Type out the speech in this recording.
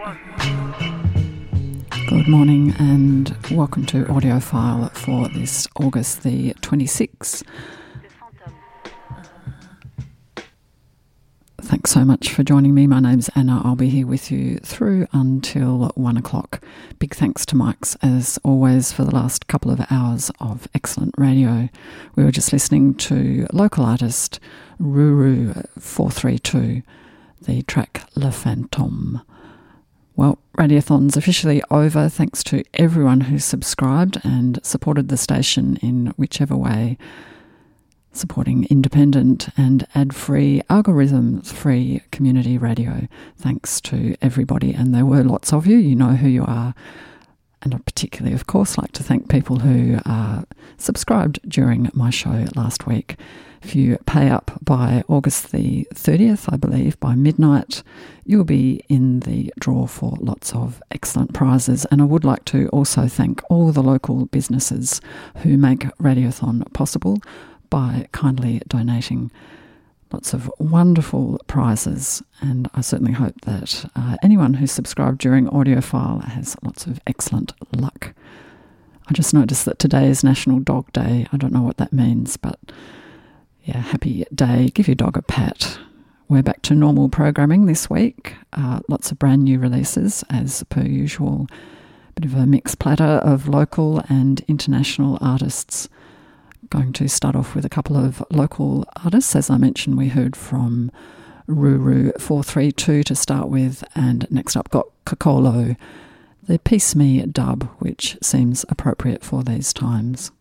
Good morning and welcome to Audiophile for this August the 26th. Thanks so much for joining me. My name's Anna. I'll be here with you through until 1 o'clock. Big thanks to Mike's, as always, for the last couple of hours of excellent radio. We were just listening to local artist Ruru 432, the track Le Fantôme. Well, Radiothon's officially over. Thanks to everyone who subscribed and supported the station in whichever way, supporting independent and ad-free, algorithm-free community radio. Thanks to everybody, and there were lots of you. You know who you are. And I particularly, of course, like to thank people who subscribed during my show last week. If you pay up by August the 30th, I believe, by midnight, you'll be in the draw for lots of excellent prizes. And I would like to also thank all the local businesses who make Radiothon possible by kindly donating lots of wonderful prizes. And I certainly hope that anyone who subscribed during Audiophile has lots of excellent luck. I just noticed that today is National Dog Day. I don't know what that means, but yeah, happy day. Give your dog a pat. We're back to normal programming this week. Lots of brand new releases as per usual. Bit of a mixed platter of local and international artists. Going to start off with a couple of local artists. As I mentioned, we heard from Ruru 432 to start with, and next up got Kokolo, the Piece Me dub, which seems appropriate for these times.